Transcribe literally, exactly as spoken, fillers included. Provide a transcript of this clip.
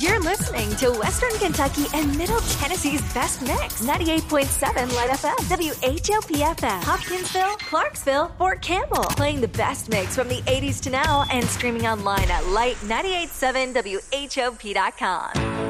You're listening to Western Kentucky and Middle Tennessee's best mix. ninety-eight point seven Light F M, W H O P F M, Hopkinsville, Clarksville, Fort Campbell. Playing the best mix from the eighties to now and streaming online at light nine eight seven W H O P dot com.